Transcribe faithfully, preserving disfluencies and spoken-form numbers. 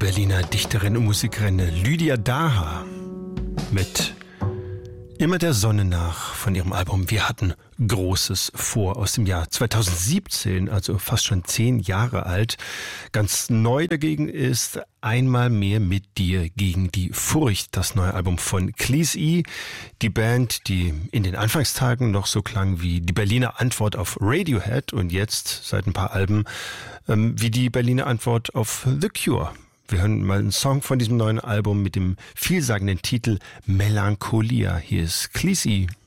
Berliner Dichterin und Musikerin Lydia Daha mit Immer der Sonne nach von ihrem Album Wir hatten Großes vor aus dem Jahr zweitausendsiebzehn, also fast schon zehn Jahre alt. Ganz neu dagegen ist Einmal mehr mit dir gegen die Furcht, das neue Album von Cleese, die Band, die in den Anfangstagen noch so klang wie die Berliner Antwort auf Radiohead und jetzt seit ein paar Alben ähm, wie die Berliner Antwort auf The Cure. Wir hören mal einen Song von diesem neuen Album mit dem vielsagenden Titel Melancholia. Hier ist Cleese.